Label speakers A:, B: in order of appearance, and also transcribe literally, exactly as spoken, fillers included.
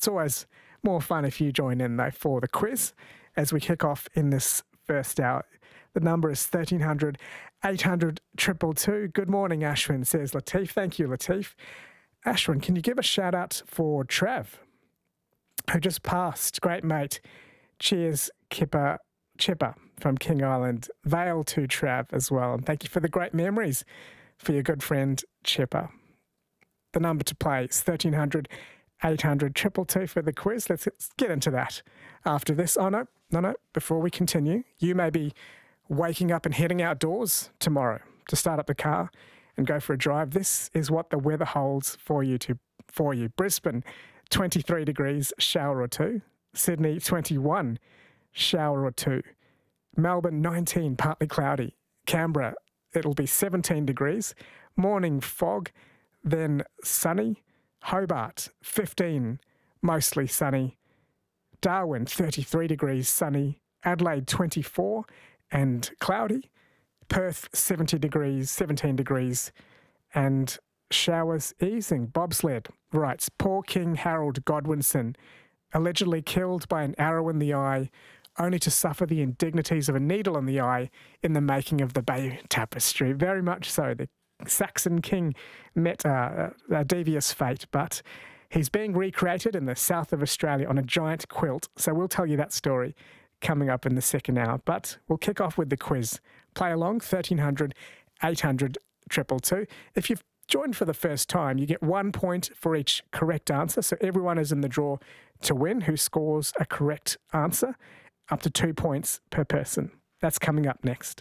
A: It's always more fun if you join in, though, for the quiz as we kick off in this first hour. The number is thirteen hundred, eight hundred, two two two. Good morning, Ashwin, says Latif. Thank you, Latif. Ashwin, can you give a shout out for Trav, who just passed? Great mate. Cheers, Kipper, Chipper from King Island. Vale to Trav as well. And thank you for the great memories for your good friend, Chipper. The number to play is thirteen hundred, eight hundred, two two two for the quiz. Let's get into that after this. Oh, no, no, no. Before we continue, you may be waking up and heading outdoors tomorrow to start up the car and go for a drive. This is what the weather holds for you. To for you. Brisbane, twenty-three degrees, shower or two. Sydney, twenty-one, shower or two. Melbourne, nineteen, partly cloudy. Canberra, it'll be seventeen degrees. Morning fog, then sunny. Hobart, fifteen, mostly sunny. Darwin, thirty-three degrees, sunny. Adelaide, twenty-four and cloudy. Perth, seventy degrees, seventeen degrees, and showers easing. Bobsled writes, poor King Harold Godwinson, allegedly killed by an arrow in the eye, only to suffer the indignities of a needle in the eye in the making of the Bayeux Tapestry. Very much so. The Saxon king met uh, a devious fate, but he's being recreated in the south of Australia on a giant quilt. So we'll tell you that story coming up in the second hour. But we'll kick off with the quiz. Play along, thirteen hundred, eight hundred, two two two. If you've joined for the first time, you get one point for each correct answer. So everyone is in the draw to win who scores a correct answer, up to two points per person. That's coming up next.